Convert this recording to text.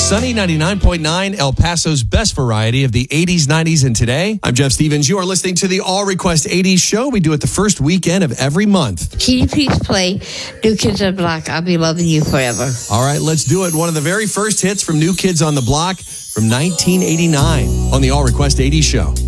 Sunny 99.9, El Paso's best variety of the 80s, 90s, and today. I'm Jeff Stevens. You are listening to the All Request 80s show. We do it the first weekend of every month. Can you please play New Kids on the Block, I'll Be Loving You Forever? All right, let's do it. One of the very first hits from New Kids on the Block from 1989 on the All Request 80s show.